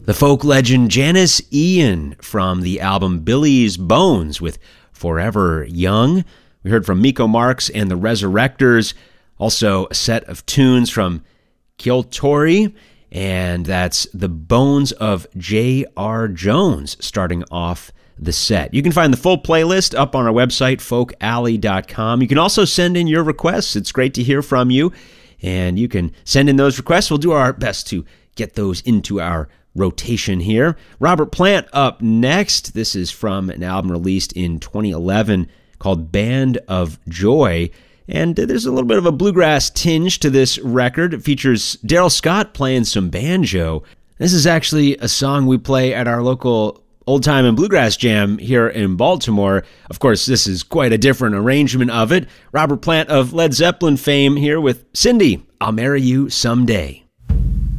The folk legend Janis Ian from the album Billy's Bones with Forever Young. We heard from Miko Marks and the Resurrectors. Also a set of tunes from Kjoltori, and that's The Bones of J.R. Jones starting off the set. You can find the full playlist up on our website, folkalley.com. You can also send in your requests. It's great to hear from you, and you can send in those requests. We'll do our best to get those into our rotation here. Robert Plant up next. This is from an album released in 2011 called Band of Joy. And there's a little bit of a bluegrass tinge to this record. It features Daryl Scott playing some banjo. This is actually a song we play at our local Old Time and Bluegrass Jam here in Baltimore. Of course, this is quite a different arrangement of it. Robert Plant of Led Zeppelin fame here with Cindy, I'll Marry You Someday.